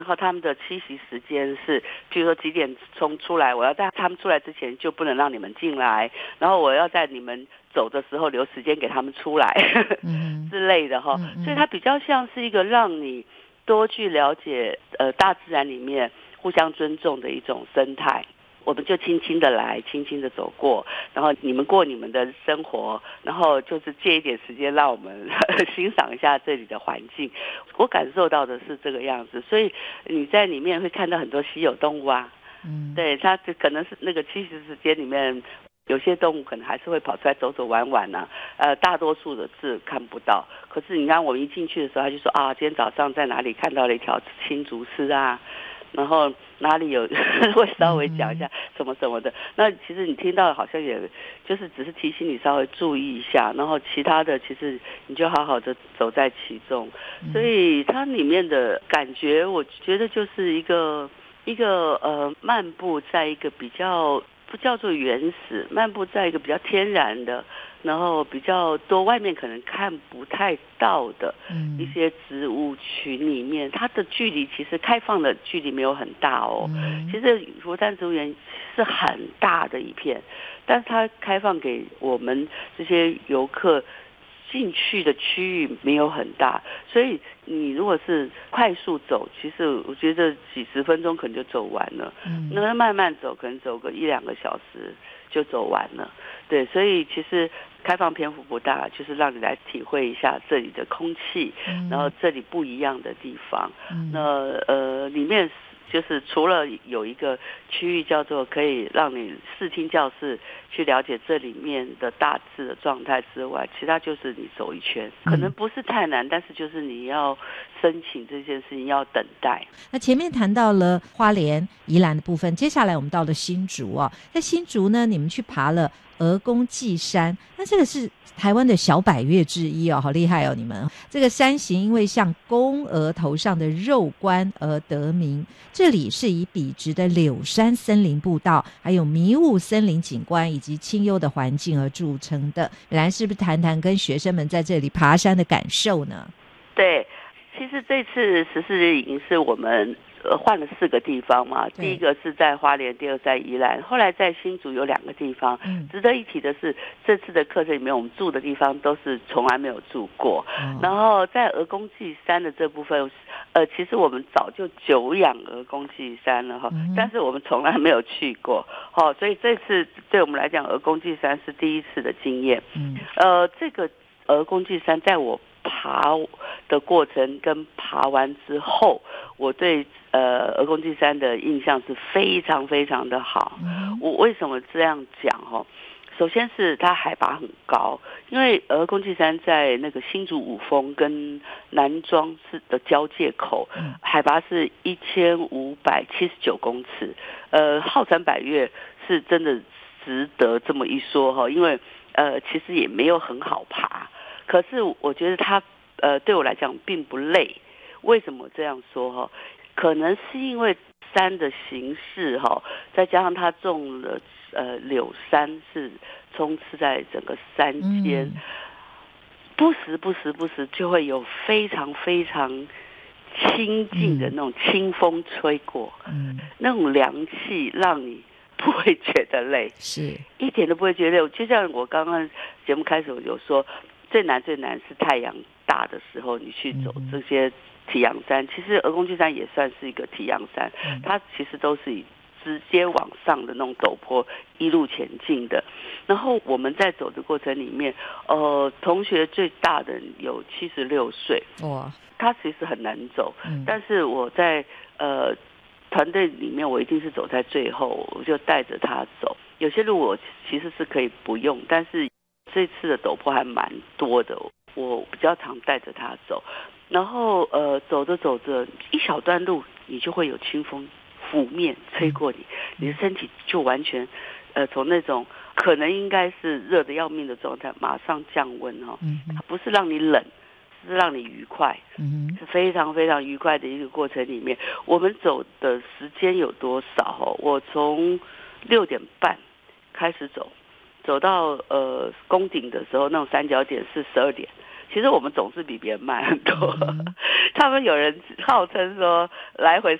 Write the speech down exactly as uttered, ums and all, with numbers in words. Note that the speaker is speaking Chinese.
然后他们的栖息时间是，比如说几点钟出来，我要在他们出来之前就不能让你们进来，然后我要在你们走的时候留时间给他们出来嗯之类的哈、嗯嗯，所以它比较像是一个让你多去了解呃大自然里面互相尊重的一种生态。我们就轻轻的来，轻轻的走过，然后你们过你们的生活，然后就是借一点时间让我们欣赏一下这里的环境。我感受到的是这个样子，所以你在里面会看到很多稀有动物啊，嗯，对，它可能是那个栖息时间里面，有些动物可能还是会跑出来走走玩玩啊，呃，大多数的是看不到。可是你看我们一进去的时候，他就说啊，今天早上在哪里看到了一条青竹丝啊。然后哪里有会稍微讲一下什么什么的，那其实你听到好像也就是只是提醒你稍微注意一下，然后其他的其实你就好好的走在其中，所以它里面的感觉我觉得就是一个一个呃漫步在一个比较不叫做原始，漫步在一个比较天然的，然后比较多外面可能看不太到的一些植物群里面，它的距离其实开放的距离没有很大哦。其实佛山植物园是很大的一片，但是它开放给我们这些游客进去的区域没有很大，所以你如果是快速走，其实我觉得几十分钟可能就走完了，嗯，那慢慢走可能走个一两个小时就走完了。对，所以其实开放篇幅不大，就是让你来体会一下这里的空气，嗯，然后这里不一样的地方。嗯，那呃里面就是除了有一个区域叫做可以让你视听教室去了解这里面的大致的状态之外，其他就是你走一圈，可能不是太难，但是就是你要申请这件事情要等待。 那前面谈到了花莲、宜兰的部分，接下来我们到了新竹啊，在新竹呢，你们去爬了鹅公祭山，那这个是台湾的小百岳之一哦，好厉害哦！你们这个山形因为像公鹅头上的肉冠而得名。这里是以笔直的柳杉森林步道，还有迷雾森林景观以及清幽的环境而著称的。原来是不是谈谈跟学生们在这里爬山的感受呢？ 对，其实这次十四日营是我们呃换了四个地方嘛，第一个是在花莲，第二在宜兰，后来在新竹有两个地方。嗯，值得一提的是，这次的课程里面我们住的地方都是从来没有住过。嗯，然后在鹅公祭山的这部分，呃，其实我们早就久仰鹅公祭山了哈，嗯，但是我们从来没有去过，哦，所以这次对我们来讲，鹅公祭山是第一次的经验。嗯，呃，这个鹅公祭山在我爬的过程跟爬完之后，我对呃鹅公祭山的印象是非常非常的好。嗯，我为什么这样讲哈？首先是它海拔很高，因为鹅公祭山在那个新竹五峰跟南庄市的交界口，嗯，海拔是一千五百七十九公尺，呃，号称百岳是真的值得这么一说哈，因为呃其实也没有很好爬。可是我觉得它呃对我来讲并不累，为什么这样说哈？可能是因为山的形式哈，再加上它种了呃柳杉是充斥在整个山间，嗯，不时不时不时就会有非常非常清静的那种清风吹过，嗯，那种凉气让你不会觉得累， 是一点都不会觉得累。就像我刚刚节目开始有说，最难最难是太阳大的时候，你去走这些体阳山，其实鹅公祭山也算是一个体阳山，它其实都是以直接往上的那种陡坡一路前进的。然后我们在走的过程里面，呃，同学最大的有七十六岁，哇，他其实很难走，嗯，但是我在呃团队里面，我一定是走在最后，我就带着他走。有些路我其实是可以不用，但是这次的陡坡还蛮多的，我比较常带着他走。然后呃，走着走着，一小段路你就会有清风拂面吹过你，你的身体就完全呃从那种可能应该是热得要命的状态，马上降温哈，它不是让你冷，是让你愉快，是非常非常愉快的一个过程里面。我们走的时间有多少？我从六点半开始走，走到呃宫顶的时候，那种三角点是十二点。 其实我们总是比别人慢很多。他们有人号称说来回